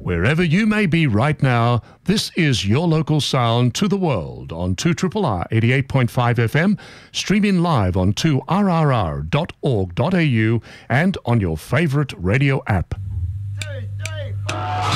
Wherever you may be right now, this is your local sound to the world on 2RRR 88.5 FM, streaming live on 2rrr.org.au and on your favorite radio app.